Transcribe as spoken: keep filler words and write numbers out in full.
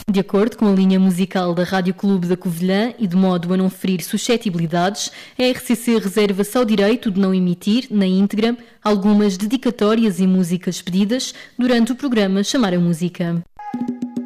De acordo com a linha musical da Rádio Clube da Covilhã e de modo a não ferir suscetibilidades, a R C C reserva-se ao direito de não emitir, na íntegra, algumas dedicatórias e músicas pedidas durante o programa Chamar a Música.